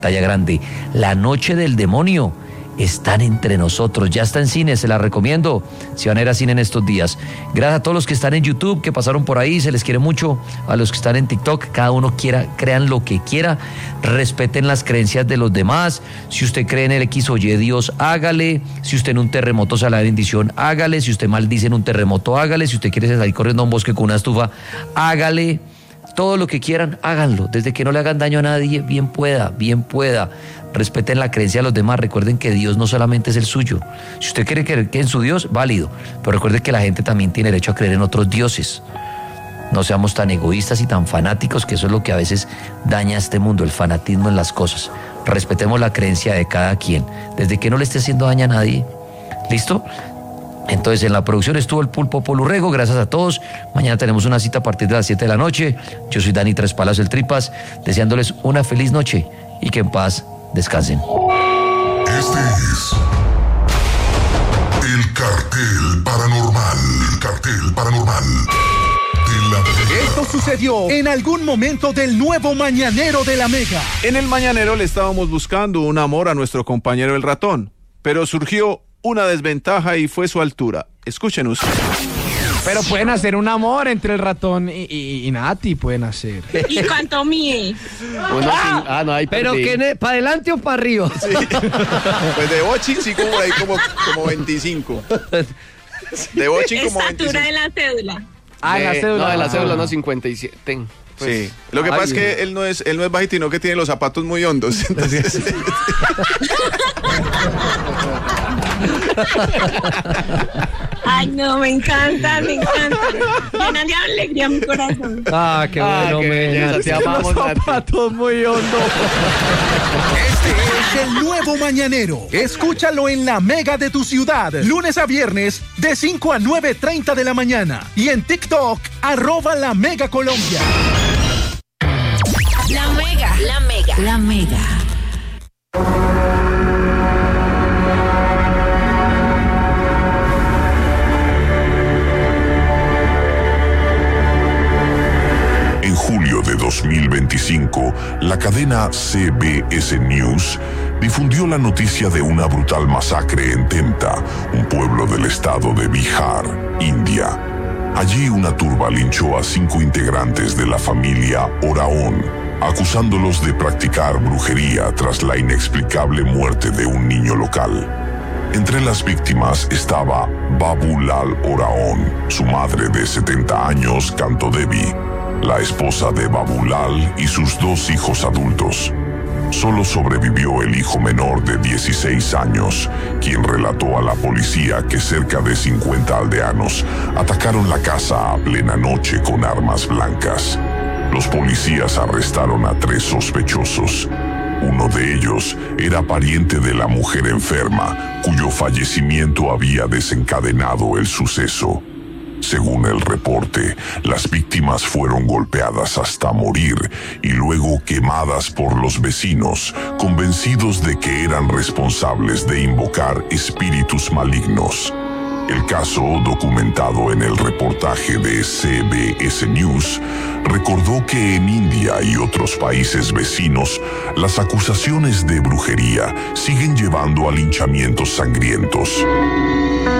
pantalla grande. La Noche del Demonio. Están entre nosotros, ya está en cine, se la recomiendo si van a ir a cine en estos días. Gracias a todos los que están en YouTube, que pasaron por ahí, se les quiere mucho. A los que están en TikTok, cada uno crean lo que quiera, respeten las creencias de los demás. Si usted cree en el X o Y Dios, hágale. Si usted en un terremoto sale la bendición, hágale. Si usted maldice en un terremoto, hágale. Si usted quiere salir corriendo a un bosque con una estufa, hágale. Todo lo que quieran, háganlo, desde que no le hagan daño a nadie, bien pueda. Respeten la creencia de los demás, recuerden que Dios no solamente es el suyo. Si usted quiere creer que en su Dios, válido, pero recuerde que la gente también tiene derecho a creer en otros dioses. No seamos tan egoístas y tan fanáticos, que eso es lo que a veces daña a este mundo, el fanatismo en las cosas. Respetemos la creencia de cada quien, desde que no le esté haciendo daño a nadie. ¿Listo? Entonces en la producción estuvo el Pulpo Polurrego, gracias a todos. Mañana tenemos una cita a partir de las 7 de la noche. Yo soy Dani Tres Palas, el Tripas, deseándoles una feliz noche y que en paz descansen. Este es el Cartel Paranormal. El Cartel Paranormal de la Mega. Esto sucedió en algún momento del nuevo Mañanero de la Mega. En el Mañanero le estábamos buscando un amor a nuestro compañero el ratón, pero surgió una desventaja y fue su altura. Escuchen ustedes. Pero pueden hacer un amor entre el ratón y Nati, pueden hacer. ¿Y cuánto mide? No, ahí Pero perdí. que ¿para adelante o para arriba? Sí. Pues de Bochin sí como ahí como 25. De Bochin como 25. Estatura de la cédula. En la cédula. No, de la cédula no, 57. Pues, Sí. Lo que pasa es que él no es bajito, sino que tiene los zapatos muy hondos. Entonces... Ay, no, me encanta. Llenan de alegría mi corazón. Ah, qué bueno, qué belleza, te amamos, Nati. Zapatos muy hondos. Este es el nuevo Mañanero. Escúchalo en la Mega de tu ciudad, lunes a viernes, de 5 a 9:30 de la mañana. Y en TikTok, @La Mega Colombia. La Mega. La Mega. La Mega. En julio de 2025, la cadena CBS News difundió la noticia de una brutal masacre en Temta, un pueblo del estado de Bihar, India. Allí una turba linchó a 5 integrantes de la familia Oraon, acusándolos de practicar brujería tras la inexplicable muerte de un niño local. Entre las víctimas estaba Babulal Oraon, su madre de 70 años, Canto Devi, la esposa de Babulal y sus 2 hijos adultos. Solo sobrevivió el hijo menor de 16 años, quien relató a la policía que cerca de 50 aldeanos atacaron la casa a plena noche con armas blancas. Los policías arrestaron a 3 sospechosos. Uno de ellos era pariente de la mujer enferma, cuyo fallecimiento había desencadenado el suceso. Según el reporte, las víctimas fueron golpeadas hasta morir y luego quemadas por los vecinos, convencidos de que eran responsables de invocar espíritus malignos. El caso, documentado en el reportaje de CBS News, recordó que en India y otros países vecinos, las acusaciones de brujería siguen llevando a linchamientos sangrientos.